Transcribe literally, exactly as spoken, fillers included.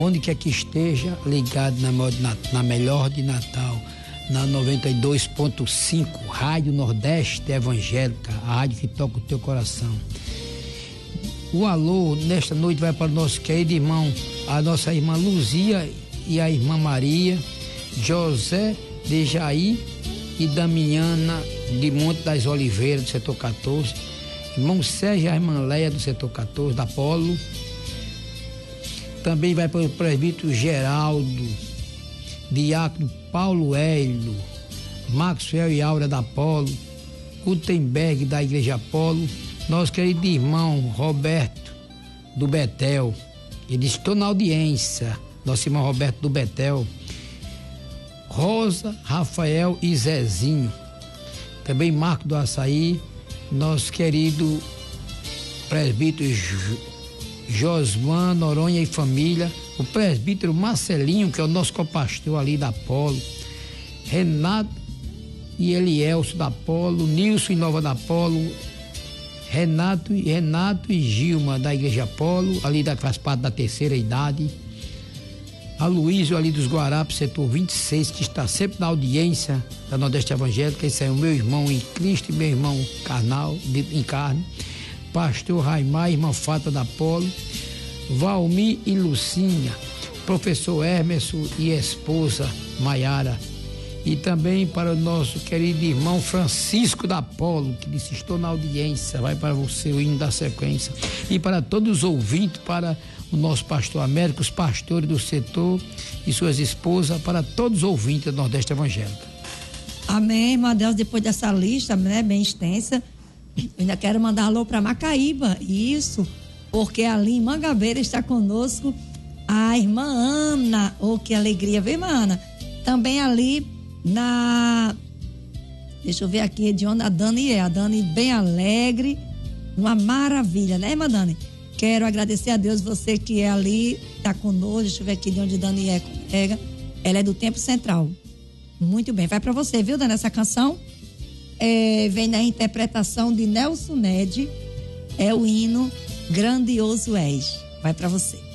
onde quer que esteja, ligado na, na melhor de Natal, na noventa e dois ponto cinco, Rádio Nordeste Evangélica, a rádio que toca o teu coração. O alô nesta noite vai para o nosso querido irmão, a nossa irmã Luzia e a irmã Maria, José de Jair e Damiana de Monte das Oliveiras, do setor quatorze, irmão Sérgio e a irmã Leia, do setor quatorze, da Polo. Também vai para o presbítero Geraldo, diácono Paulo Hélio, Maxwell e Aura da Polo, Gutenberg da Igreja Polo, nosso querido irmão Roberto do Betel, ele estou na audiência, nosso irmão Roberto do Betel, Rosa, Rafael e Zezinho, também Marco do Açaí, nosso querido presbítero Josman, Noronha e família, o presbítero Marcelinho, que é o nosso copastor ali da Polo, Renato e Elielso da Polo, Nilson e Nova da Polo, Renato, Renato e Gilma da Igreja Polo, ali da faz parte da terceira idade, a Luísio ali dos Guarapes, setor vinte e seis, que está sempre na audiência da Nordeste Evangélica. Esse é o meu irmão em Cristo e meu irmão carnal, de, em carne, pastor Raimar, irmã Fata da Polo, Valmir e Lucinha, professor Hermeson e esposa Maiara, e também para o nosso querido irmão Francisco da Polo, que disse: estou na audiência, vai para você o hino da sequência, e para todos os ouvintes, para o nosso pastor Américo, os pastores do setor e suas esposas, para todos os ouvintes da Nordeste Evangélica. Amém, irmã Deus. Depois dessa lista, né, bem extensa, eu ainda quero mandar alô para Macaíba, isso, porque ali em Mangabeira está conosco a irmã Ana. Oh, que alegria, viu, irmã Ana? Também ali na, deixa eu ver aqui de onde a Dani é, a Dani bem alegre, uma maravilha, né, irmã Dani? Quero agradecer a Deus, você que é ali, está conosco. Deixa eu ver aqui de onde Dani é, colega. Ela é do Tempo Central. Muito bem, vai para você, viu, Dani, essa canção? É, vem na interpretação de Nelson Ned, é o hino Grandioso És. Vai para você.